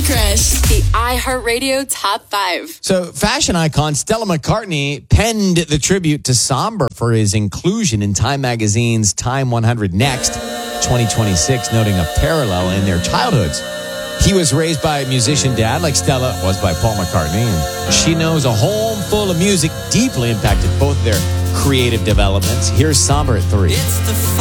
Crush, the iHeartRadio Top 5. So, fashion icon Stella McCartney penned the tribute to Somber for his inclusion in Time Magazine's Time 100 Next 2026, noting a parallel in their childhoods. He was raised by a musician dad like Stella was by Paul McCartney, and she knows a home full of music deeply impacted both their creative developments. Here's Somber at 3.